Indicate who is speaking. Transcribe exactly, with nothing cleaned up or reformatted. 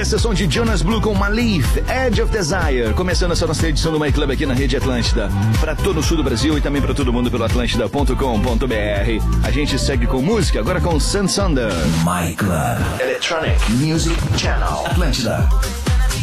Speaker 1: Esse é o som de Jonas Blue com Malif, Edge of Desire. Começando essa nossa edição do My Club aqui na Rede Atlântida. Para todo o sul do Brasil e também para todo mundo pelo atlântida ponto com ponto br. A gente segue com música, agora com Sun Sunder.
Speaker 2: My Club Electronic Music Channel Atlântida.